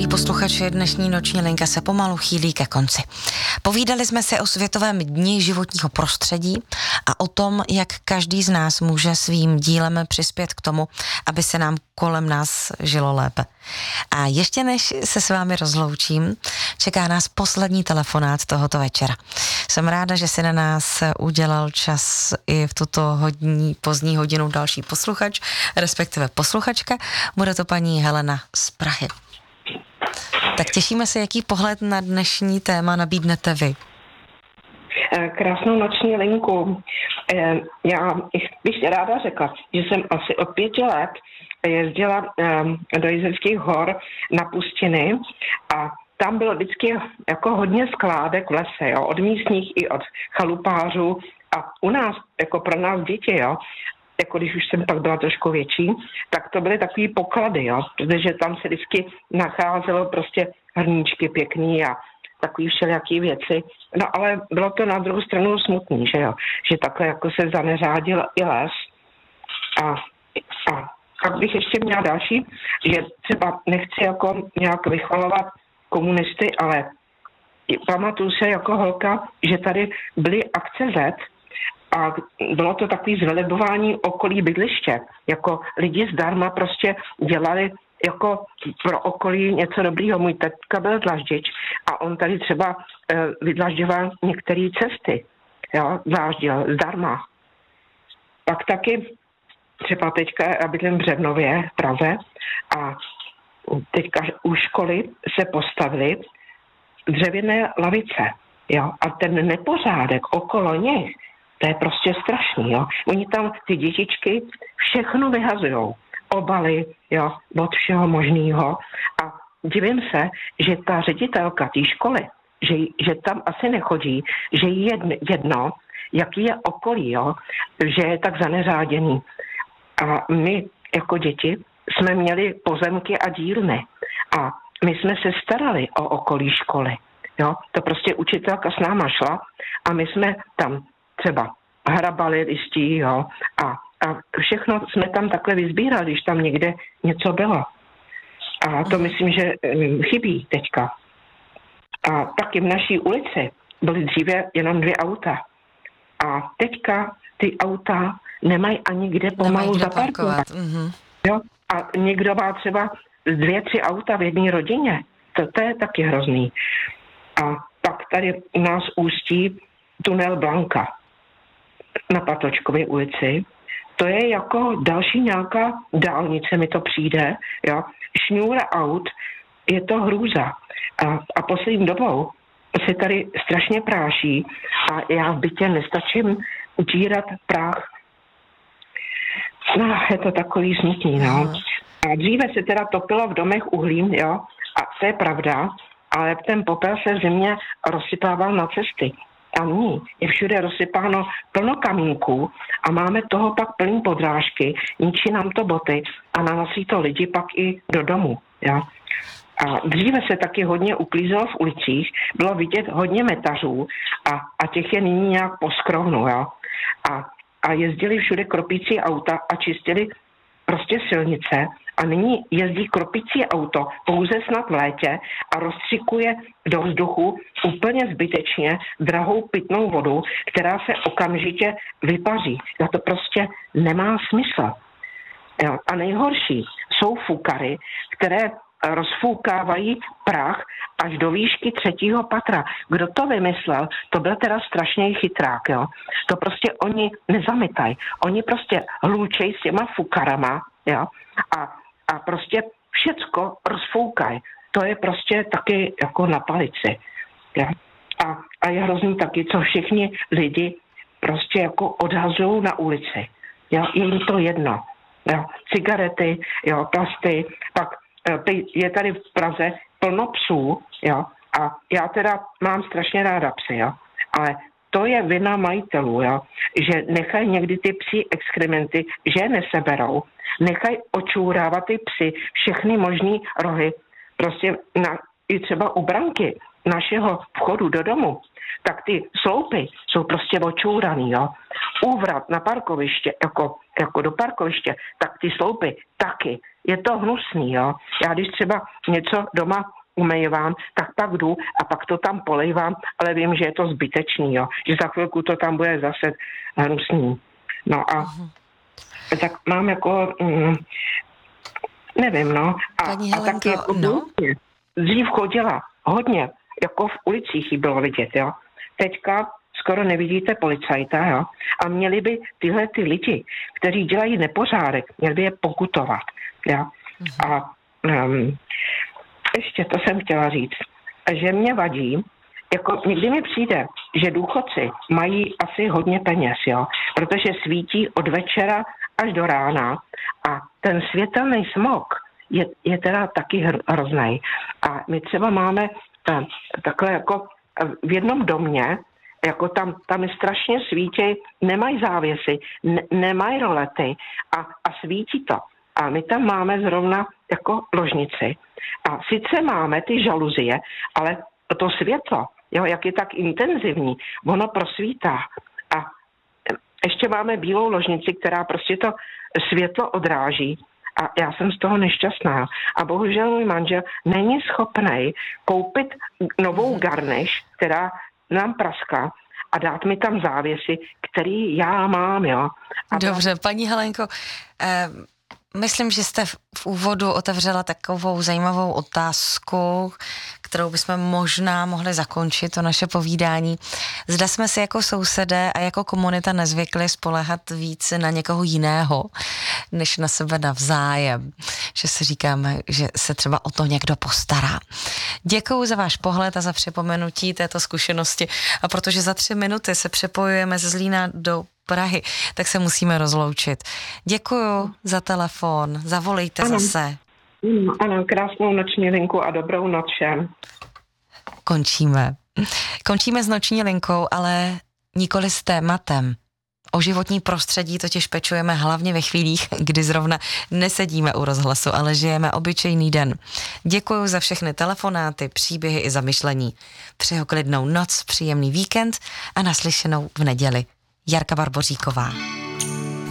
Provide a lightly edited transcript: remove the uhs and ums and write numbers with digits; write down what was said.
Milí posluchači, dnešní noční linka se pomalu chýlí ke konci. Povídali jsme si o Světovém dni životního prostředí a o tom, jak každý z nás může svým dílem přispět k tomu, aby se nám kolem nás žilo lépe. A ještě než se s vámi rozloučím, čeká nás poslední telefonát tohoto večera. Jsem ráda, že si na nás udělal čas i v tuto pozdní hodinu další posluchač, respektive posluchačka. Bude to paní Helena z Prahy. Tak těšíme se, jaký pohled na dnešní téma nabídnete vy. Krásnou noční linku. Já bych ráda řekla, že jsem asi od 5 let jezdila do Jizerských hor na pustiny a tam bylo vždycky jako hodně skládek v lese, jo, od místních i od chalupářů a u nás, jako pro nás děti, jo, jako když už jsem pak byla trošku větší, tak to byly takový poklady, jo, protože tam se vždycky nacházelo prostě hrníčky pěkný a takový všelijaký věci. No ale bylo to na druhou stranu smutný, že jo, že takhle jako se zaneřádil i les. A pak bych ještě měla další, že třeba nechci jako nějak vychvalovat komunisty, ale pamatuju se jako holka, že tady byly akce Z a bylo to takový zvelebování okolí bydliště. Jako lidi zdarma prostě dělali jako pro okolí něco dobrýho. Můj tatka byl dlaždič a on tady třeba vydlažďoval některé cesty. Jo, dláždil zdarma. Pak taky třeba teďka já bydlím v Břevnově v Praze a teďka u školy se postavily dřevěné lavice. Jo, a ten nepořádek okolo nich, to je prostě strašný, jo. Oni tam, ty dětičky, všechno vyhazujou. Obaly, jo, od všeho možného. A divím se, že ta ředitelka té školy, že tam asi nechodí, že jí jedno, jaký je okolí, jo, že je tak zaneřáděný. A my jako děti jsme měli pozemky a dílny. A my jsme se starali o okolí školy. Jo. To prostě učitelka s náma šla a my jsme tam třeba hrabali listí, jo, a všechno jsme tam takhle vyzbírali, když tam někde něco bylo. A to myslím, že chybí teďka. A taky v naší ulici byly dříve jenom 2 auta. A teďka ty auta nemají ani kde pomalu zaparkovat. Mm-hmm. Jo? A někdo má třeba 2-3 auta v jedné rodině. To je taky hrozný. A pak tady u nás ústí tunel Blanka na Patočkově ulici. To je jako další nějaká dálnice, mi to přijde, jo. Šňůra aut, je to hrůza. A poslední dobou se tady strašně práší a já v bytě nestačím utírat prach. No, je to takový smutný, no. A dříve se teda topilo v domech uhlím, jo, a to je pravda, ale ten popel se v zimě rozsypával na cesty. A ní je všude rozsypáno plno kamínků a máme toho pak plný podrážky, ničí nám to boty a nanosí to lidi pak i do domu. Ja? A dříve se taky hodně uklízelo v ulicích, bylo vidět hodně metařů a těch je nyní nějak po skrovnu. Ja? A jezdili všude kropící auta a čistili prostě silnice a nyní jezdí kropící auto pouze snad v létě a rozstřikuje do vzduchu úplně zbytečně drahou pitnou vodu, která se okamžitě vypaří. A to prostě nemá smysl. A nejhorší jsou fukary, které rozfoukávají prach až do výšky 3. patra. Kdo to vymyslel, to byl teda strašně chytrák, jo. To prostě oni nezamytají. Oni prostě hlučej s těma fukarama, jo. A prostě všecko rozfoukají. To je prostě taky jako na palici. Jo? A je hrozný taky, co všichni lidi prostě jako odhazují na ulici. Jo? Je jim to jedno. Jo? Cigarety, jo, plasty, pak je tady v Praze plno psů, jo? A já teda mám strašně ráda psy, jo? Ale to je vina majitelů, jo? Že nechají někdy ty psí exkrementy, že je neseberou, nechají očůrávat ty psy, všechny možný rohy, prostě i třeba u branky našeho vchodu do domu, tak ty sloupy jsou prostě očůraný, jo. Úvrat na parkoviště, jako do parkoviště, tak ty sloupy taky. Je to hnusný, jo. Já když třeba něco doma umývám, tak pak jdu a pak to tam polejvám, ale vím, že je to zbytečný, jo, že za chvilku to tam bude zase hnusný. No a tak mám jako, nevím, no. A taky jako dřív chodila hodně, jako v ulicích jí bylo vidět, jo. Teďka skoro nevidíte policajta, jo. A měli by tyhle ty lidi, kteří dělají nepořádek, měli by je pokutovat, jo. A ještě to jsem chtěla říct, že mě vadí, jako někdy mi přijde, že důchodci mají asi hodně peněz, jo, protože svítí od večera až do rána a ten světelný smog je teda taky hrozný. A my třeba máme takhle jako v jednom domě, jako tam je strašně svítí, nemají závěsy, nemají rolety a svítí to. A my tam máme zrovna jako ložnici. A sice máme ty žaluzie, ale to světlo, jo, jak je tak intenzivní, ono prosvítá. A ještě máme bílou ložnici, která prostě to světlo odráží. A já jsem z toho nešťastná. A bohužel můj manžel není schopný koupit novou garniš, která nám praská, a dát mi tam závěsy, který já mám, jo. Dobře, paní Helenko, myslím, že jste v úvodu otevřela takovou zajímavou otázku, kterou bychom možná mohli zakončit to naše povídání. Zda jsme si jako sousedé a jako komunita nezvykli spoléhat víc na někoho jiného, než na sebe navzájem. Že si říkáme, že se třeba o to někdo postará. Děkuju za váš pohled a za připomenutí této zkušenosti. A protože za 3 minuty se přepojujeme ze Zlína do Prahy, tak se musíme rozloučit. Děkuju za telefon, zavolejte zase. Ano, krásnou noční linku a dobrou noc všem. Končíme s noční linkou, ale nikoli s tématem. O životní prostředí totiž pečujeme hlavně ve chvílích, kdy zrovna nesedíme u rozhlasu, ale žijeme obyčejný den. Děkuju za všechny telefonáty, příběhy i zamyšlení. Přeju klidnou noc, příjemný víkend a naslyšenou v neděli. Jarka Barboříková.